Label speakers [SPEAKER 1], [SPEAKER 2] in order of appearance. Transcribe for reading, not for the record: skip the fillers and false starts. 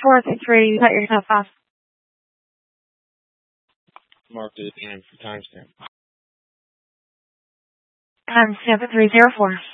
[SPEAKER 1] 4, it's ready. You cut yourself off.
[SPEAKER 2] Mark the time for timestamp.
[SPEAKER 1] Timestamp at 304.